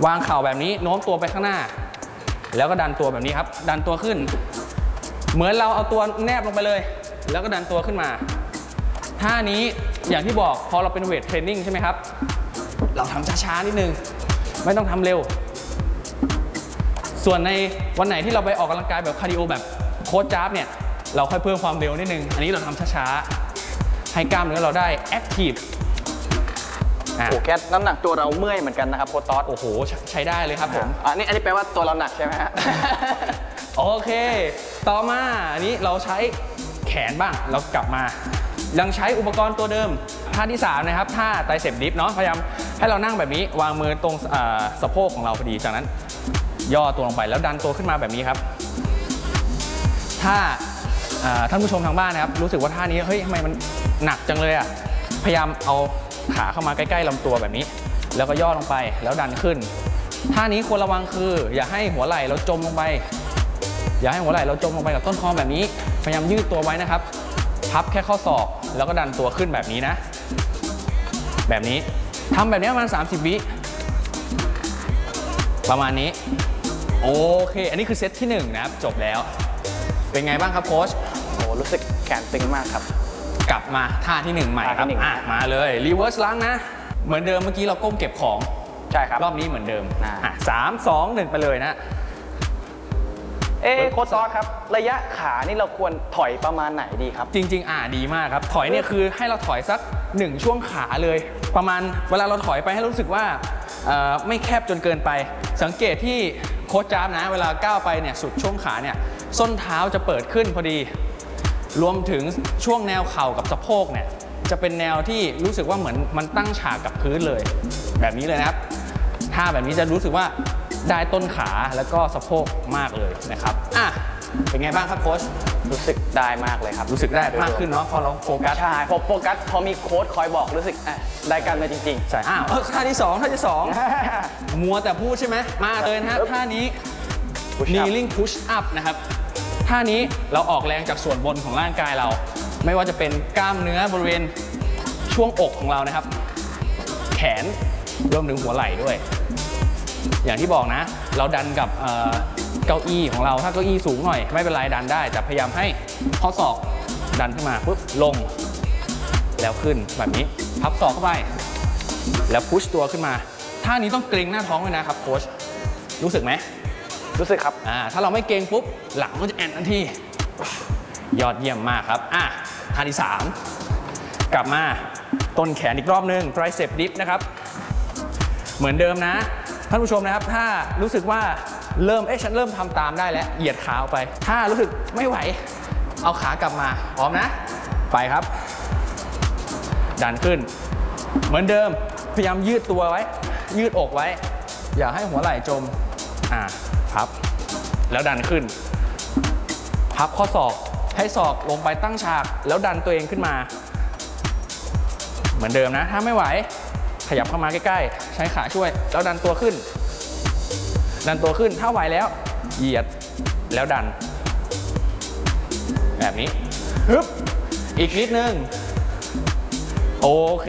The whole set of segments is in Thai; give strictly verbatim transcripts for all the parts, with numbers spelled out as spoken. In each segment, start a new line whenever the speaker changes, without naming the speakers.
วางเข่าแบบนี้โน้มตัวไปข้างหน้าแล้วก็ดันตัวแบบนี้ครับดันตัวขึ้นเหมือนเราเอาตัวแนบลงไปเลยแล้วก็ดันตัวขึ้นมาท่านี้อย่างที่บอกพอเราเป็นเวทเทรนนิ่งใช่ไหมครับเราทำช้าๆนิดนึงไม่ต้องทำเร็วส่วนในวันไหนที่เราไปออกกำลังกายแบบคาร์ดิโอแบบโค้ชจ๊าบเนี่ยเราค่อยเพิ่มความเร็วนิดนึงอันนี้เราทำช้าๆให้กล้ามเนื้อเราได้แอคทีฟ
โอ้แค่น้ำหนักตัวเราเมื่อยเหมือนกันนะครับโค้ชต๊อด
โอ้โหใช้ได้เลยครับผม
อันนี้อันนี้แปลว่าตัวเราหนักใช่ไหมฮะ
โอเคต่อมาอันนี้เราใช้แขนบ้างเรากลับมายังใช้อุปกรณ์ตัวเดิมท่าที่สามนะครับท่าไตรเสพดิฟเนาะพยายามให้เรานั่งแบบนี้วางมือตรงสะโพกของเราพอดีจากนั้นย่อตัวลงไปแล้วดันตัวขึ้นมาแบบนี้ครับถ้าท่านผู้ชมทางบ้านนะครับรู้สึกว่าท่านี้เฮ้ยทำไมมันหนักจังเลยอ่ะพยายามเอาขาเข้ามาใกล้ๆลำตัวแบบนี้แล้วก็ย่อลงไปแล้วดันขึ้นท่านี้ควรระวังคืออย่าให้หัวไหล่เราจมลงไปอย่าให้หัวไหล่เราจมลงไปกับต้นคอแบบนี้พยายามยืดตัวไว้นะครับพับแค่ข้อศอกแล้วก็ดันตัวขึ้นแบบนี้นะแบบนี้ทำแบบนี้ประมาณสามสิบวิประมาณนี้โอเคอันนี้คือเซตที่หนึ่งนะครับจบแล้วเป็นไงบ้างครับโค้ช
โอ้รู้สึกแขนตึงมากครับ
กลับมาท่าที่หนึ่งใหม่ครับอ่ะมาเลยรีเวิร์สล้างนะเหมือนเดิมเมื่อกี้เราก้มเก็บของ
ใช่ครับ
รอบนี้เหมือนเดิมอ่ะสามสองหนึ่งไปเลยนะ
เอ๊โค้ชต๊อดครับระยะขานี่เราควรถอยประมาณไหนดีครับ
จริงๆอ่าดีมากครับถอยเนี่ยคือให้เราถอยสักหนึ่งช่วงขาเลยประมาณเวลาเราถอยไปให้รู้สึกว่าไม่แคบจนเกินไปสังเกตที่โค้ชจ๊าบนะเวลาก้าวไปเนี่ยสุดช่วงขาเนี่ยส้นเท้าจะเปิดขึ้นพอดีรวมถึงช่วงแนวเข่ากับสะโพกเนี่ยจะเป็นแนวที่รู้สึกว่าเหมือนมันตั้งฉากกับพื้นเลยแบบนี้เลยนะครับท่าแบบนี้จะรู้สึกว่าได้ต้นขาแล้วก็สะโพกมากเลยนะครับอ่ะเป็นไงบ้างครับโค้ช
รู้สึกได้มากเลยครับ
รู้สึกได้มากขึ้นเนาะพอเราโฟกัส
ใช่พอโฟกัสพอมีโค้ชคอยบอกรู้สึกได้กันเลยจริงๆ
ใช่อ้าวท่าที่สองท่าที่สองมัวแต่พูดใช่ไหมมาเลยนะฮะท่านี้ kneeling push up นะครับท่านี้เราออกแรงจากส่วนบนของร่างกายเราไม่ว่าจะเป็นกล้ามเนื้อบริเวณช่วงอกของเรานะครับแขนรวมถึงหัวไหล่ด้วยอย่างที่บอกนะเราดันกับเก้าอี้ของเราถ้าเก้าอี้สูงหน่อยไม่เป็นไรดันได้แต่พยายามให้ข้อศอกดันขึ้นมาปุ๊บลงแล้วขึ้นแบบนี้พับศอกเข้าไปแล้วพุชตัวขึ้นมาท่านี้ต้องเกร็งหน้าท้องเลยนะครับโค้ชรู้สึกไหม
รู้สึกครับ
อ่าถ้าเราไม่เกร็งปุ๊บหลังก็จะแอนทันทียอดเยี่ยมมากครับอ่ะท่าที่สามกลับมาต้นแขนอีกรอบนึง tricep dip นะครับเหมือนเดิมนะท่านผู้ชมนะครับถ้ารู้สึกว่าเริ่มเอ๊ะฉันเริ่มทำตามได้แล้วเหยียดขาออกไปถ้ารู้สึกไม่ไหวเอาขากลับมาพร้อมนะไปครับดันขึ้นเหมือนเดิมพยายามยืดตัวไว้ยืดอกไว้อย่าให้หัวไหล่จมอ่าพับแล้วดันขึ้นพับข้อศอกให้ศอกลงไปตั้งฉากแล้วดันตัวเองขึ้นมาเหมือนเดิมนะถ้าไม่ไหวขยับเข้ามาใกล้ๆใช้ขาช่วยแล้วดันตัวขึ้นดันตัวขึ้นถ้าไหวแล้วเหยียดแล้วดันแบบนี้ฮึบอีกนิดนึงโอเค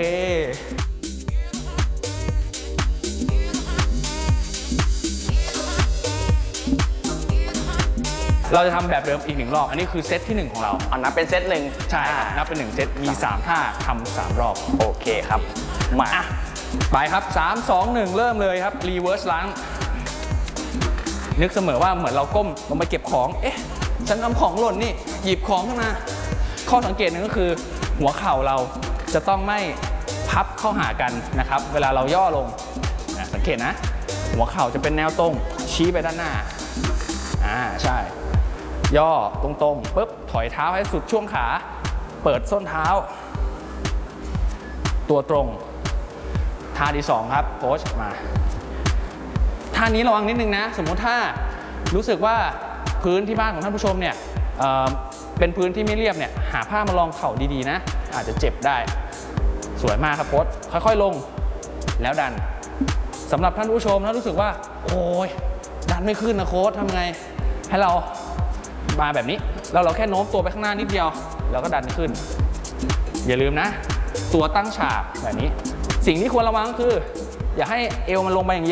เราจะทำแบบเดิมอีกหนึ่งรอบอันนี้คือเซตที่หนึ่งของเรา
เอานับเป็นเซตหนึ่ง
ใช่นับเป็นหนึ่งเซตมีสามท่าทำสามรอบ
โอเคครับมา
ไปครับสาม สอง หนึ่งเริ่มเลยครับรีเวิร์สล้างนึกเสมอว่าเหมือนเราก้มลงไปเก็บของเอ๊ะฉันทำของหล่นนี่หยิบของขึ้นมาข้อสังเกตหนึ่งก็คือหัวเข่าเราจะต้องไม่พับเข้าหากันนะครับเวลาเราย่อลงสังเกตนะหัวเข่าจะเป็นแนวตรงชี้ไปด้านหน้าอ่าใช่ย่อตรงๆปุ๊บถอยเท้าให้สุดช่วงขาเปิดส้นเท้าตัวตรงท่าที่สองครับโค้ชมาท่านี้ระวังนิดนึงนะสมมุติถ้ารู้สึกว่าพื้นที่บ้านของท่านผู้ชมเนี่ย เอ่อ เป็นพื้นที่ไม่เรียบเนี่ยหาผ้ามารองเข่าดีๆนะอาจจะเจ็บได้สวยมากครับโค้ชค่อยๆลงแล้วดันสำหรับท่านผู้ชมถ้ารู้สึกว่าโอ้ยดันไม่ขึ้นนะโค้ชทำไงให้เรามาแบบนี้แล้วเราแค่โน้มตัวไปข้างหน้านิดเดียวแล้วก็ดันขึ้นอย่าลืมนะตัวตั้งฉากแบบนี้สิ่งที่ควรระวังก็คืออย่าให้เอวมันลงไปอย่างเดียว